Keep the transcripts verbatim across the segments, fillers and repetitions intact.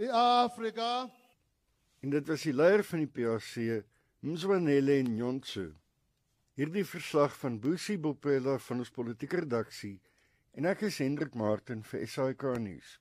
Afrika. En dit was die leier van die P A C, Mzwanele Nyontso. Hierdie verslag van Busi Bopela van ons politieke redaksie en ek is Hendrik Martin vir S A K News.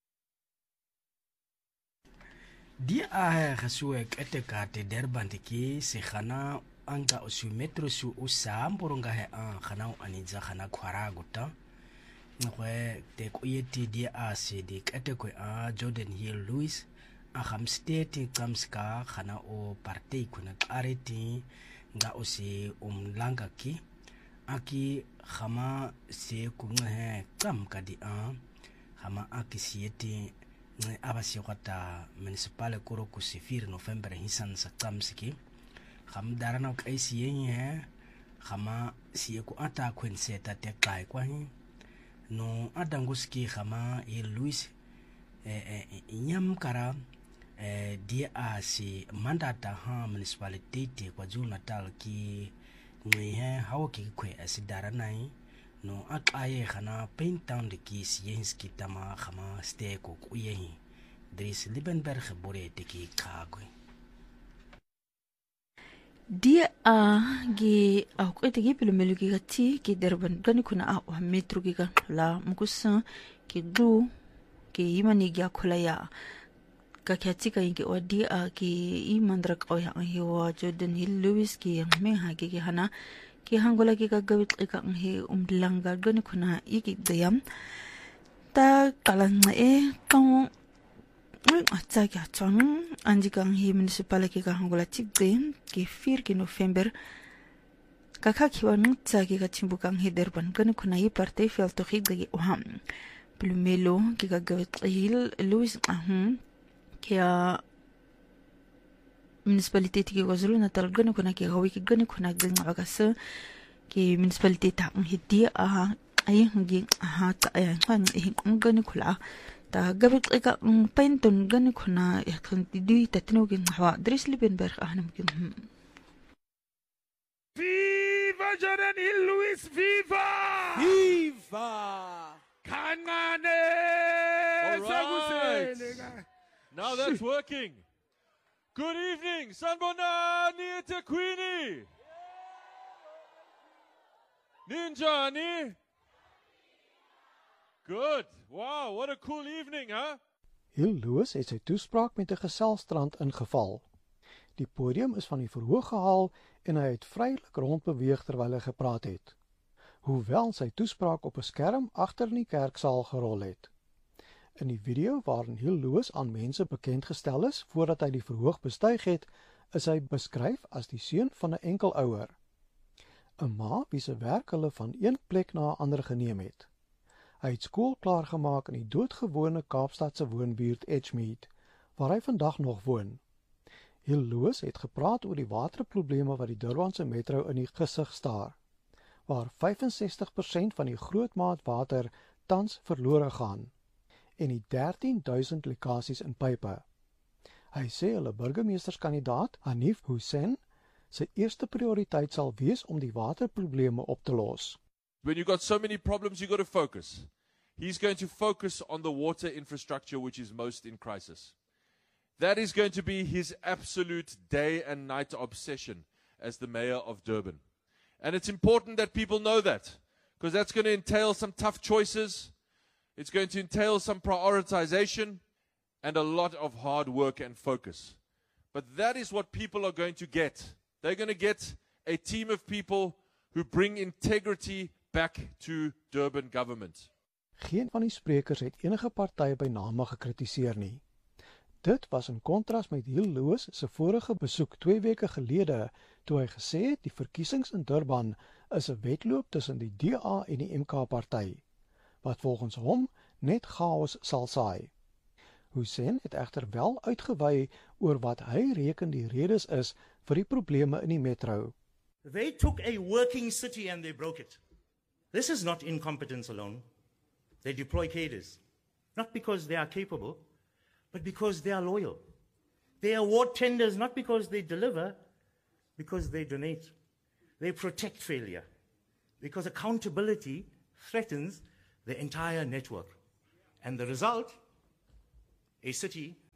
Die a gesuek etekate derbantiki se khana anga osu metro su usamboronga he an khana aniza khana khwara guta ngwe te kuyeti di a se di etekwe a Jordan Hill Lewis a kham state tsamska khana o party kuna clarity nga osi umlanga ki aki khama se kunhe tsam kadi a khama aki sieti abasiqata municipal kuro ku sifir November hisan sa tsamski kham darana ka isiye khama siye ku ata kwenseta te kai kwa hi no adanguski khama e Louis eh nyam kara eh dia asi mandata ha municipality kwa Zulu Natal ki ngwe he hawo ki kwe asidaranai no akaye khana paintown de ki siyenski tama khama steko kuyehi Dries Liebenberg bore de ki kagwe dia a gi au ko te gi pelo melu ki gati ki derban gani kuna a o metro ki ga la mukusa ki du ki imani gi akola ya ka kyatika inge o dia ki imandra ko ya hi wa Jordan Hill Lewis ki me ha ki hana ki hangola ki gagawit ka he umlanga gani kuna iki dayam ta kalang e tong atsa kya chang anjikang hi municipal ki ka hangola chikde ki fir ki November kaka kiwanu tsa ki ka chimbukang he derban gani kuna hi parte fel to hi gi oham plumelo ki gagawit Hill Lewis ahum kia municipality ki Zulu Natal gani kuna ki gawi ki gani kuna gani agasa ki municipality ta hidi a ay ngi ha ta ay gani kula ta gabit ka painton gani kuna yakhan di tatino gi hawa Dries Liebenberg ahnam ki Viva Jordan Hill Lewis, viva! Viva! Kangane! Right. Now that's working. Good evening, Sanbonani Tequini. Ninjani. Good. Wow, what a cool evening, huh? Hill Lewis het sy toespraak met 'n geselstrand ingeval. Die podium is van die verhoog gehaal en hy het vrylik rondbeweeg terwyl hy gepraat het. Hoewel sy toespraak op 'n skerm agter in die kerksaal gerol het. In die video waarin Hill Lewis aan mense bekend gestel is voordat hy die verhoog bestyg het, is hy beskryf as die seun van 'n enkelouer. 'n Ma wie se werk hulle van een plek na 'n ander geneem het. Hy het skool klaar gemaak in die doodgewone Kaapstadse woonbuurt Edgemead, waar hy vandag nog woon. Hill Lewis het gepraat oor die waterprobleme wat die Durbanse metro in die gesig staar, waar vyf en sestig persent van die grootmaat water tans verlore gaan. En die dertien duisend lekasies in pype. Hy sê hulle burgemeesterskandidaat Hanif Hussein sy eerste prioriteit sal wees om die waterprobleme op te los. When you've got so many problems, you've got to focus. He's going to focus on the water infrastructure, which is most in crisis. That is going to be his absolute day and night obsession as the mayor of Durban. And it's important that people know that, because that's going to entail some tough choices. It's going to entail some prioritization and a lot of hard work and focus. But that is what people are going to get. They're going to get a team of people who bring integrity back to Durban government. Geen van die sprekers het enige party by name gekritiseer nie. Dit was in kontras met Hill Lewis se vorige besoek twee weke gelede, toe hy gesê het die verkiesings in Durban is 'n wedloop tussen die D A en die M K party, wat volgens hom net chaos sal saai. Hussein het egter wel uitgewy oor wat hy reken die redes is vir die probleme in die metro. They took a working city and they broke it. This is not incompetence alone. They deploy cadres, not because they are capable, but because they are loyal. They award tenders not because they deliver, because they donate. They protect failure, because accountability threatens the entire network. And the result, a city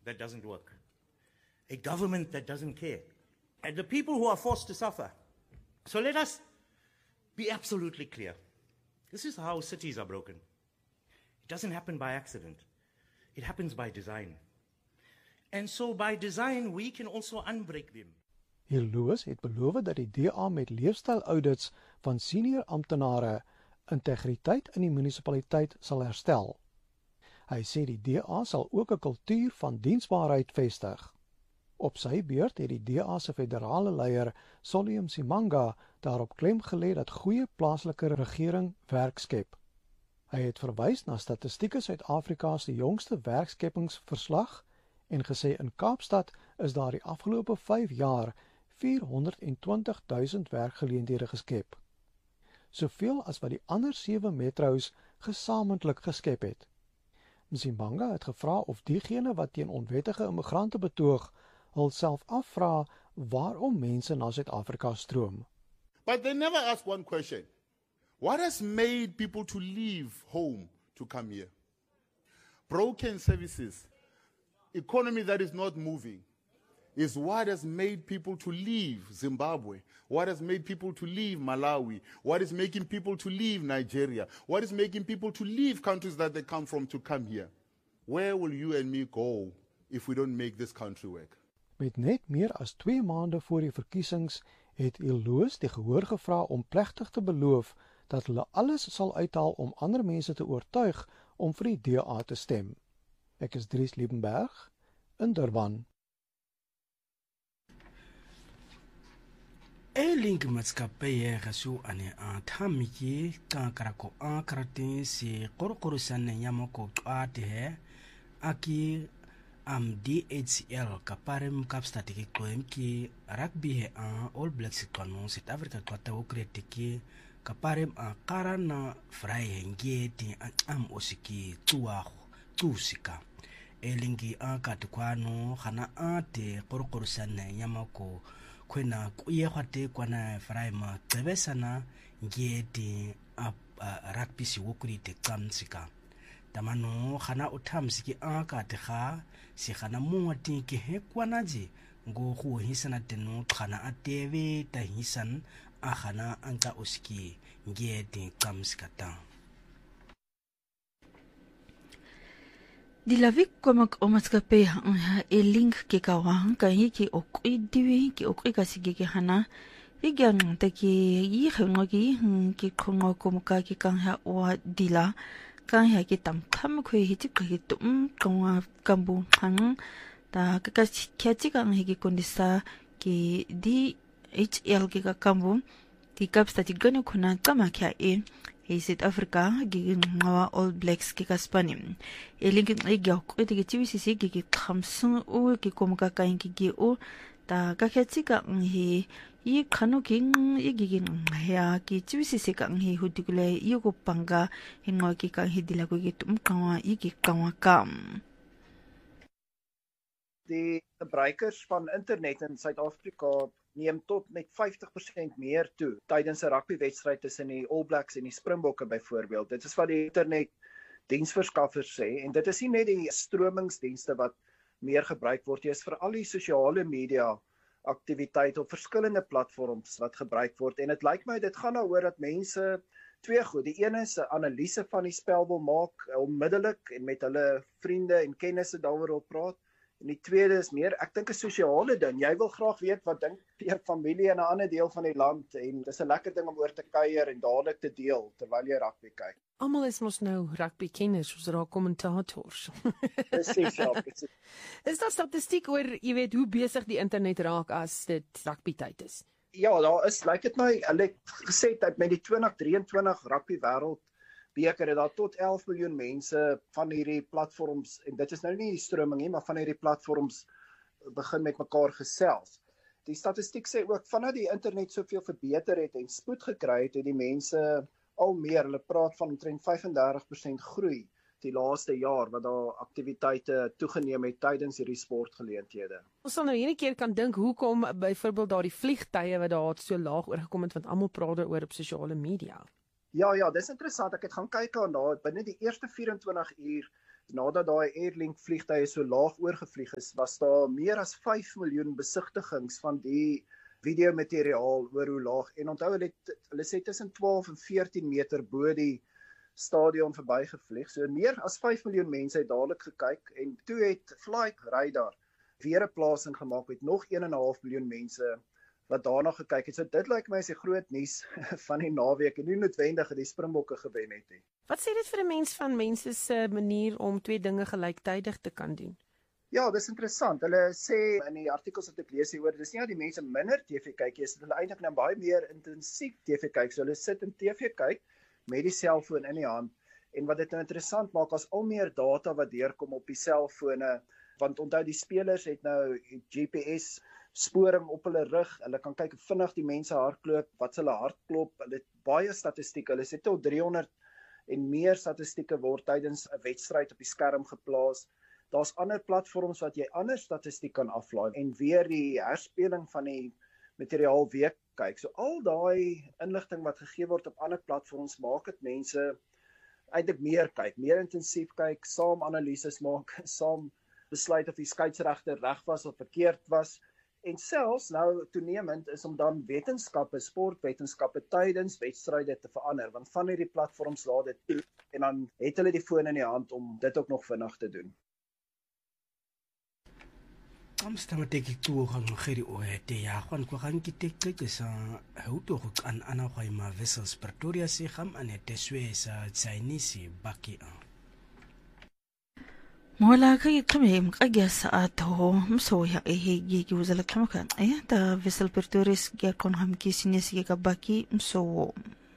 that doesn't work, a government that doesn't care, and the people who are forced to suffer. So let us be absolutely clear. This is how cities are broken. It doesn't happen by accident. It happens by design. And so by design, we can also unbreak them. Heer Louws het beloof dat die D A met leefstyl-audits van senior amptenare integriteit in die munisipaliteit sal herstel. Hy sê die D A sal ook 'n kultuur van diensbaarheid vestig. Op sy beurt het die D A se federale leier, Solium Simanga, daarop klem gelê dat goeie plaaslike regering werk skep. Hy het verwys na Statistieke Suid-Afrika se jongste werkskepingsverslag en gesê in Kaapstad is daar die afgelope vyf jaar vierhonderdtwintig-duisend werkgeleenthede geskep. Soveel as wat die ander sewe metros gesamentlik geskep het. Msimanga het gevra of diegene wat teen onwettige immigrante betoog, hulself afvra waarom mense na Suid-Afrika stroom. But they never ask one question. What has made people to leave home to come here? Broken services, economy that is not moving, is what has made people to leave Zimbabwe, what has made people to leave Malawi, what is making people to leave Nigeria, what is making people to leave countries that they come from to come here. Where will you and me go if we don't make this country work? Met net meer as twee maande voor die verkiesings het Louws die gehoor gevra om plegtig te beloof dat hulle alles sal uithaal om ander mense te oortuig om vir die D A te stem. Ek is Dries Liebenberg in Durban. E link matskapeya ga su ane a thamiki ka karako a karate si korokoro sanne nyamoko ate he aki am D H L kaparem Kaapstad ki koem ki rugby he a All Blacks kanu South Africa kwata okretiki kaparem a karana fry ngeti am osiki tuwa tusika elingi a katukwano khana ate korokoro sanne nyamoko kwena kuye khwate kwana fry ma cebesana ngeti a rugby si wokurite tsamsika tamano khana uthamsiki akate kha si khana muati ke he kwanaji ngo go hisana teno khana atebe ta hisan a khana anga uski ngeti tsamsika ta Dilavik komak omatskape e link ke kawang ka hiki okui diwi ki okui kasigi ke hana igyan ta ki yi khongogi ki khongo komka ki kan ha wa dila kan ha ki tam kham khoi hiti ka ki tum kongwa kambu hang ta ka ka kyachi kan hiki kondisa ki D H L ki ka kambu ki Kaapstad gane khuna kama kya e He South Africa gi ngawa All Blacks ki kaspanim e link e gya ko te ki C C ki khamsun o ki komka kain ki gi o ta ka khachi ka hi i khano ki i gi gi ya ki C C ka hi hutikule i ko panga hingo ki ka hi dila ko ki tum kawa i ki kawa kam Die gebruikers van internet in Suid-Afrika neem tot met vyftig persent meer toe tydens 'n rugbywedstryd tussen die All Blacks en die Springbokke byvoorbeeld. Dit is wat die internet diensverskaffers sê en dit is nie net die stromingsdienste wat meer gebruik word, dit is veral die sosiale media aktiwiteit op verskillende platforms wat gebruik word en dit lyk my dit gaan daaroor dat mense twee goed, die een is 'n analise van die spel wil maak onmiddellik en met hulle vriende en kennisse daaroor wil praat. En die tweede is meer, ek dink 'n sosiale ding. Jy wil graag weet wat dink jou familie in 'n ander deel van die land en dis 'n lekker ding om oor te kuier en dadelik te deel terwyl jy rugby kyk. Almal is mos nou rugby kenners, soos raak kommentators. Presies, ja. Is daar statistiek oor, jy weet, hoe besig die internet raak as dit rugby tyd is? Ja, daar is, lyk dit my, hulle het gesê dat met die twintig drieëntwintig rugby wêreld beker het daar tot elf miljoen mense van hierdie platforms, en dit is nou nie die stroming nie, maar van hierdie platforms begin met mekaar gesels. Die statistiek sê ook, vanaf die internet soveel verbeter het en spoed gekry het, het die mense al meer, hulle praat van omtrent vyf en dertig persent groei die laaste jaar, wat daar aktiwiteite toegeneem het tydens hierdie sportgeleenthede. Ons sal nou hierdie keer kan dink, hoekom byvoorbeeld daar die vliegtye wat daar so laag oorgekom het, want almal praat daaroor op sosiale media. Ja, ja, dis interessant. Ek het gaan kyk aan daar binne die eerste vyf en twintig uur Nadat daai Airlink vliegtuie so laag oorgevlieg is, was daar meer as vyf miljoen besigtigings van die videomateriaal oor hoe laag. En onthou hulle het, hulle sê tussen twaalf en veertien meter bo die stadion verbygevlieg. So meer as vyf miljoen mense het dadelik gekyk en toe het Flight Radar weer 'n plasing gemaak met nog een en 'n half miljoen mense wat daarna gekyk het. So dit lyk my is die groot nuus van die naweek en nie noodwendig dat die Springbokke gewen het nie. Wat sê dit vir 'n mens van mense se manier om twee dinge gelyktydig te kan doen? Ja, dis interessant. Hulle sê in die artikels wat ek lees hieroor, dis nie dat die mense minder T V kyk nie, is dat hulle eintlik nou baie meer intensief T V kyk. So hulle sit in T V kyk met die selfoon in die hand. En wat dit nou interessant maak, as al meer data wat deurkom op die selfone, want onthou die spelers het nou G P S sporing op hulle rug. Hulle kan kyk hoe vinnig die mense hardloop, wat hulle hartklop. Hulle het baie statistieke. Hulle sê tot driehonderd en meer statistieke word tydens 'n wedstryd op die skerm geplaas. Daar's ander platforms wat jy ander statistiek kan aflaai en weer die herspeling van die materiaal weer kyk. So al daai inligting wat gegee word op ander platforms maak dit mense eintlik meer kyk, meer intensief kyk, saam analises maak, saam besluit of die skeieregter reg was of verkeerd was. En selfs nou toenemend is om dan wetenskappe, sportwetenskappe tydens wedstryde te verander, want van hierdie platforms laat dit toe en dan het hulle die foon in die hand om dit ook nog vinnig te doen. Amsterdam teki tuo ga ngeri o ete ya kwan ko kan kitekeke sa hauto go kan ana go ima vessels Pretoria se gam anete swe sa Chinese baki a Mola ka ikame mkagya sa ato mso ya ehe gi wuzala kamaka eh ta vessel Pretoria ge kon ham kisine se ga baki mso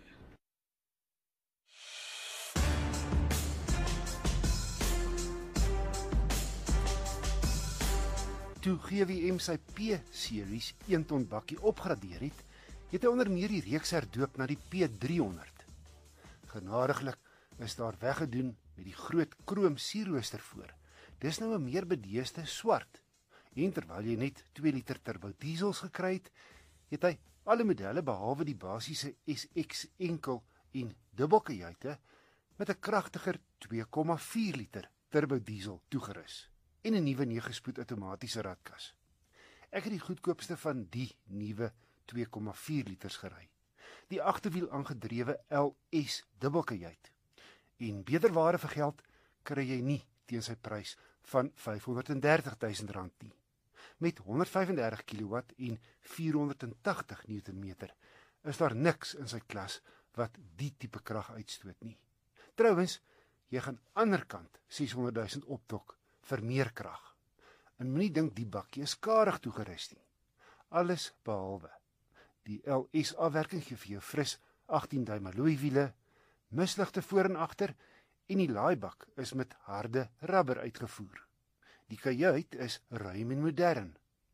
Toe G W M sy P-series een ton bakkie opgradeer het, het hy onder meer die reeks herdoop na die P driehonderd. Genadiglik is daar weggedoen met die groot kroom sierrooster voor. Dis nou 'n meer bedeesde swart. En terwyl jy net twee liter turbo diesels gekry het, het hy alle modelle behalwe die basiese S X enkel en dubbelkajuite met 'n kragtiger twee komma vier liter turbo diesel toegerus en 'n nuwe nege spoed outomatiese radkas. Ek het die goedkoopste van die nuwe twee komma vier liters gery. Die agterwiel aangedrewe L S dubbelkajuit. En beter ware vir geld kry jy nie teen sy prys van vyfhonderddertig duisend rand nie. Met honderdvyfendertig kilowatt en vierhonderdtagtig newtonmeter is daar niks in sy klas wat die tipe krag uitstoot nie. Trouwens, jy gaan anderkant seshonderd duisend optok vir meer krag. En moenie dink die bakkie is karig toegerus nie. Alles behalwe. Die L S afwerking gee vir jou fris agtien duim alloy wiele, misligte voor en agter en die laaibak is met harde rubber uitgevoer. Die kajuit is ruim en modern.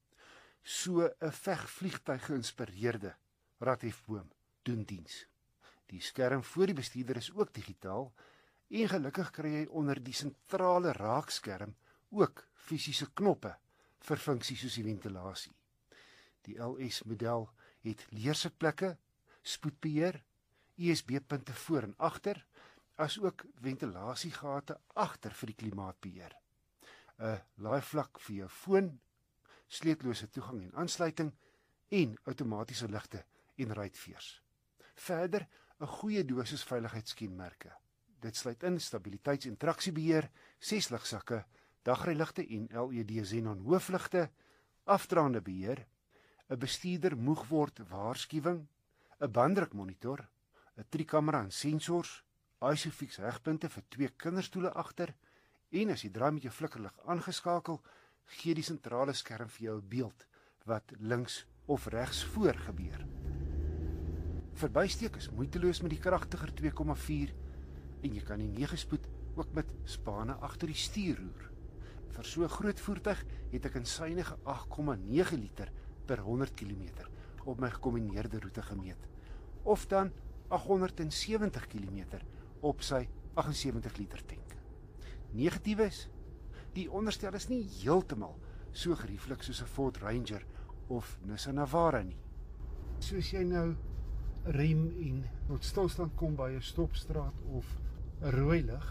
So 'n vegvliegtuig geïnspireerde radhefboom doen diens. Die skerm voor die bestuurder is ook digitaal en gelukkig kry jy onder die sentrale raakskerm ook fisiese knoppe vir funksies soos die ventilasie. Die L S model het leersitplekke, spoedbeheer, U S B-punte voor en agter, as ook ventilasiegate agter vir die klimaatbeheer. 'n laaivlak vir jou foon, sleetlose toegang en aansluiting en outomatiese ligte en ruitveers. Verder 'n goeie dosis veiligheidskenmerke. Dit sluit in stabiliteits- en traksiebeheer, ses ligsakke, dagryligte en L E D xenon hoofligte, afdraande beheer, 'n bestuurder moeg word waarskuwing, 'n banddrukmonitor, 'n driekamera en sensors, ISOFIX hegpunte vir twee kinderstoele agter en as jy draai met jou flikkerlig aangeskakel, gee die sentrale skerm vir jou 'n beeld wat links of regs voor gebeur. Verbysteek is moeiteloos met die kragtiger twee komma vier en jy kan die nege spoed ook met spane agter die stuurroer. Vir so 'n groot voertuig het ek 'n suiwige agt komma nege liter per honderd kilometer op my gekombineerde roete gemeet, of dan aghonderdsewentig kilometer op sy agt en sewentig liter tank. Negatiewes, die onderstel is nie heeltemal so gerieflik soos 'n Ford Ranger of Nissan Navara nie. Soos jy nou rem en tot stilstand kom by 'n stopstraat of 'n rooi lig,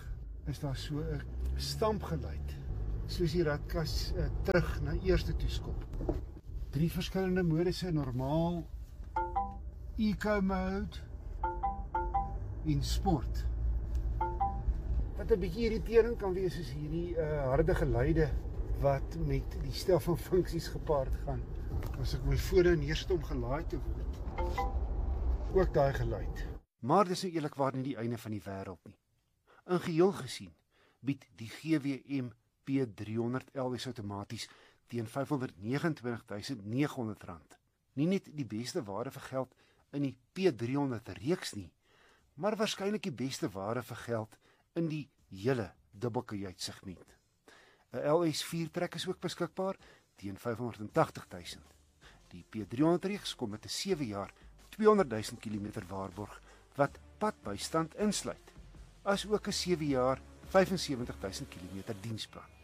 is daar so 'n stampgeluid, soos die ratkas uh, terug na eerste toeskop. Drie verskillende modusse, normaal, eco mode en sport. Wat 'n bietjie irriterend kan wees is hierdie uh, harde geluide wat met die stel van funksies gepaard gaan. As ek my fone neersit om gelaai te word, ook daai geluid. Maar dis nou eerlikwaar nie die einde van die wêreld nie. In geheel gesien bied die G W M P driehonderd L S outomaties teen vyfhonderd vyf nege duisend nege honderd rand. Nie net die beste ware vir geld in die P driehonderd reeks nie, maar waarskynlik die beste ware vir geld in die hele dubbelkajuitsegment. 'n L S vier trek is ook beskikbaar teen vyfhonderd agtig duisend. Die P driehonderd reeks kom met 'n sewe jaar tweehonderd duisend kilometer waarborg wat padbystand insluit, as ook 'n sewe jaar vyfensewentig duisend kilometer diensplan.